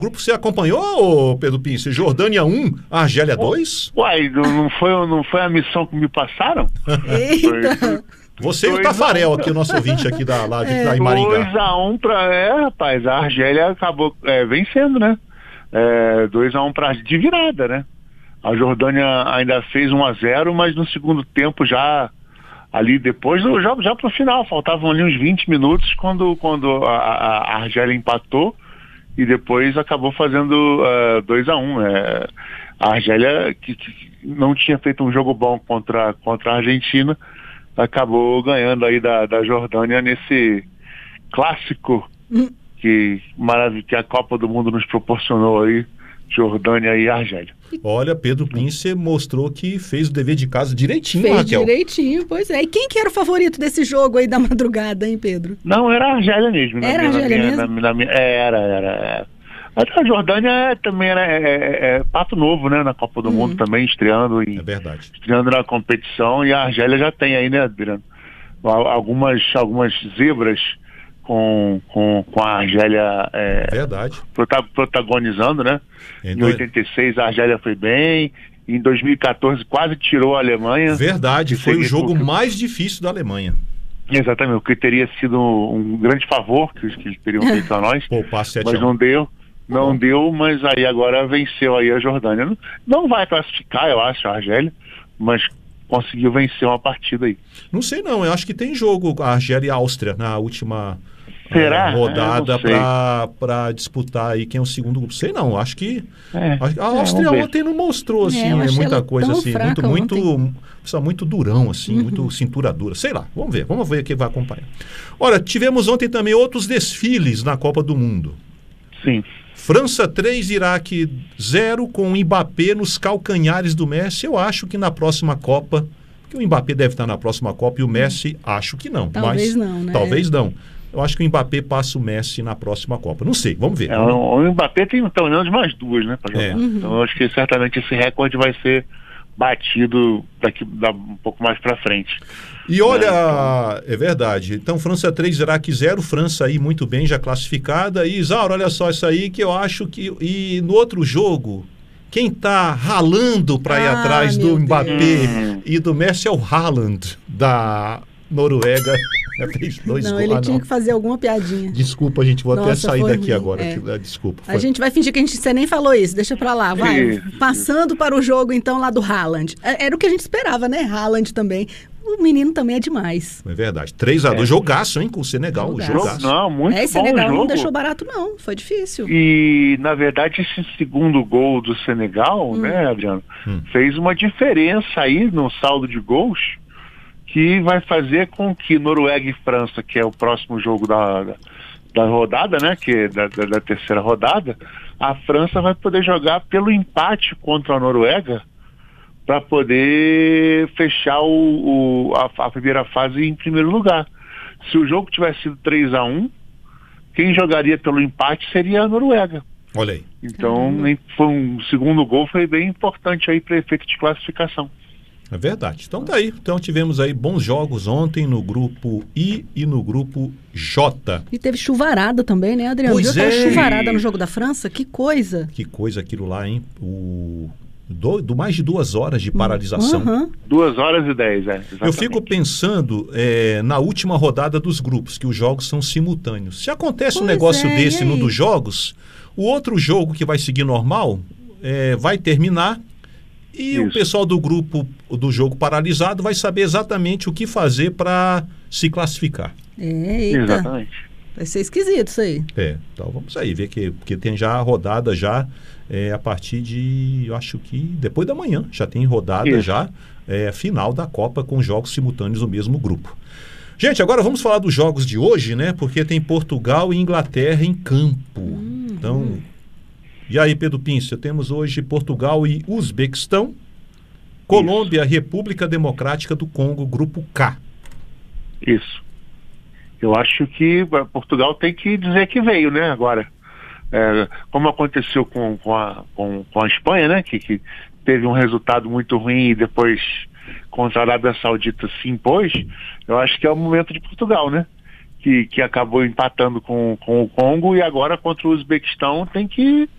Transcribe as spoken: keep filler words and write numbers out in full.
grupo você acompanhou, Pedro Pince? Jordânia um, Argélia dois? Uai, não, não, foi, não foi a missão que me passaram? Eita! Foi, Você e o Tafarel, aqui, o nosso ouvinte aqui da, lá de, da Maringá. dois a um para... É, rapaz, a Argélia acabou é, vencendo, né? É, dois a um pra, de virada, né? A Jordânia ainda fez um a zero, mas no segundo tempo já... Ali depois do jogo, já pro final, faltavam ali uns vinte minutos quando, quando a, a Argélia empatou e depois acabou fazendo uh, dois a um. É, a Argélia, que, que não tinha feito um jogo bom contra, contra a Argentina, acabou ganhando aí da, da Jordânia nesse clássico hum. que, marav- que a Copa do Mundo nos proporcionou aí, Jordânia e Argélia. Olha, Pedro Pince mostrou que fez o dever de casa direitinho, fez Raquel. direitinho, pois é. E quem que era o favorito desse jogo aí da madrugada, hein, Pedro? Não, era a Argélia mesmo. Era a Argélia mesmo? Na, na, na, era, era, era. A Jordânia também era é, é, é, pato novo, né, na Copa do hum. Mundo também, estreando, em, é verdade. estreando na competição, e a Argélia já tem aí, né, Adriano, algumas, algumas zebras com, com, com a Argélia é, verdade. Prota, protagonizando, né? Em, em oitenta e seis a Argélia foi bem, em dois mil e quatorze quase tirou a Alemanha. Verdade, foi o jogo que... mais difícil da Alemanha. Exatamente, o que teria sido um grande favor que, que eles teriam feito a nós, Pô, mas não deu. Não deu, mas aí agora venceu aí a Jordânia. Não, não vai classificar, eu acho, a Argélia, mas conseguiu vencer uma partida aí. Não sei não, eu acho que tem jogo a Argélia e a Áustria na última Será? uh, rodada para disputar aí quem é o segundo grupo. Sei não, acho que é, a Áustria é, ontem não mostrou assim, é, muita coisa assim, muito, muito, ontem. muito durão assim, uhum. muito cintura dura. Sei lá, vamos ver, vamos ver quem vai acompanhar. Olha, tivemos ontem também outros desfiles na Copa do Mundo. Sim. França três, Iraque zero, com o Mbappé nos calcanhares do Messi. Eu acho que na próxima Copa, que o Mbappé deve estar na próxima Copa e o Messi, acho que não. Talvez mas, não, né? Talvez não. Eu acho que o Mbappé passa o Messi na próxima Copa. Não sei, vamos ver. É, o Mbappé tem pelo menos mais duas, né, para jogar. É. Uhum. Então eu acho que certamente esse recorde vai ser batido daqui da, um pouco mais para frente. E olha, é, então... é verdade. Então, França três, Iraque zero, França aí muito bem já classificada. E, Isaura, olha só isso aí que eu acho que... E no outro jogo, quem tá ralando para ir ah, atrás do Mbappé Deus. e do Messi é o Haaland, da Noruega. Fez dois não, gols. ele ah, tinha não. que fazer alguma piadinha. Desculpa, gente, vou Nossa, até sair daqui ruim. agora. É. Que, desculpa. Foi. A gente vai fingir que a gente você nem falou isso, deixa pra lá, vai. Isso. Passando para o jogo, então, lá do Haaland. Era o que a gente esperava, né? Haaland também. O menino também é demais. É verdade. três a dois, é. Jogaço, hein, com o Senegal. Jogaço. Jogaço. Não, muito é, bom Senegal jogo. não deixou barato, não. Foi difícil. E, na verdade, esse segundo gol do Senegal, hum. né, Adriano, hum. fez uma diferença aí no saldo de gols que vai fazer com que Noruega e França, que é o próximo jogo da, da, da rodada, né, que é da, da, da terceira rodada, a França vai poder jogar pelo empate contra a Noruega para poder fechar o, o, a, a primeira fase em primeiro lugar. Se o jogo tivesse sido três a um, quem jogaria pelo empate seria a Noruega. Olha aí. Então, foi um segundo gol foi bem importante aí para efeito de classificação. É verdade. Então tá aí. Então tivemos aí bons jogos ontem no grupo I e no grupo J. E teve chuvarada também, né, Adriano? Pois Viu é. aquela chuvarada no jogo da França? Que coisa. Que coisa aquilo lá, hein? O... Do, do mais de duas horas de paralisação. Uhum. Duas horas e dez, é. Exatamente. Eu fico pensando é, na última rodada dos grupos, que os jogos são simultâneos. Se acontece pois um negócio é, desse no dos jogos, o outro jogo que vai seguir normal é, vai terminar e Isso. o pessoal do grupo do jogo paralisado vai saber exatamente o que fazer para se classificar. É, eita. Exatamente. Vai ser esquisito isso aí. É, então vamos aí ver que porque tem já a rodada já é, a partir de, eu acho que depois da manhã, já tem rodada Isso. já é, final da Copa com jogos simultâneos no mesmo grupo. Gente, agora vamos falar dos jogos de hoje, né? Porque tem Portugal e Inglaterra em campo. Hum, então, hum. e aí, Pedro Pince, temos hoje Portugal e Uzbequistão, Colômbia, Isso. República Democrática do Congo, grupo K. Isso. Eu acho que Portugal tem que dizer que veio, né, agora. É, como aconteceu com, com, a, com, com a Espanha, né, que, que teve um resultado muito ruim e depois contra a Arábia Saudita se impôs, eu acho que é o momento de Portugal, né, que, que acabou empatando com, com o Congo, e agora contra o Uzbequistão tem que